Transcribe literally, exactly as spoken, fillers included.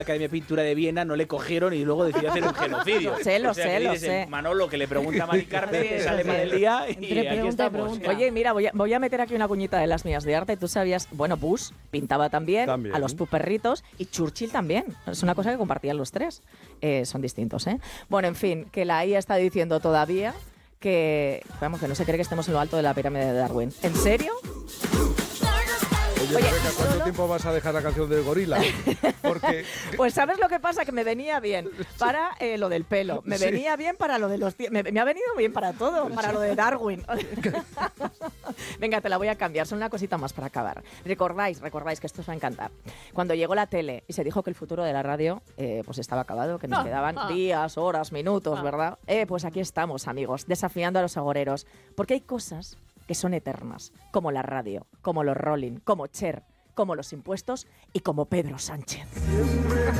Academia de Pintura de Viena no le cogieron y luego decidió hacer un genocidio. Lo sé, lo o sea, sé, que lo dices, sé. Manolo que le pregunta a Mari Carmen, que sale mal el día y Entre aquí pregunta y estamos. pregunta. Oye, mira, voy a, voy a meter aquí una cuñita de las mías de arte. Tú sabías, bueno, Bush pintaba también, También. a los puperritos y Churchill también. Es una cosa que compartían los tres. Eh, son distintos, ¿eh? Bueno, en fin, que la I A está diciendo todavía que, vamos, que no se cree que estemos en lo alto de la pirámide de Darwin. ¿En serio? Oye, Oye, Rebeca, ¿cuánto solo- tiempo vas a dejar la canción del gorila? Porque Pues ¿sabes lo que pasa? Que me venía bien para eh, lo del pelo, me Sí. venía bien para lo de los... tie- Me, me ha venido bien para todo, para lo de Darwin. Venga, te la voy a cambiar, son una cosita más para acabar. Recordáis, recordáis que esto os va a encantar. Cuando llegó la tele y se dijo que el futuro de la radio eh, pues estaba acabado, que nos quedaban días, horas, minutos, ¿verdad? Eh, pues aquí estamos, amigos, desafiando a los agoreros. Porque hay cosas que son eternas, como la radio, como los Rolling, como Cher, como los impuestos y como Pedro Sánchez.